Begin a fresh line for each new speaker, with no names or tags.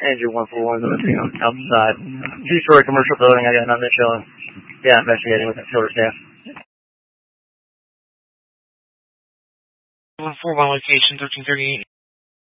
Andrew 141, outside. Two-story commercial building. I got nothing showing. Yeah, investigating with the filter staff.
141 location, 1338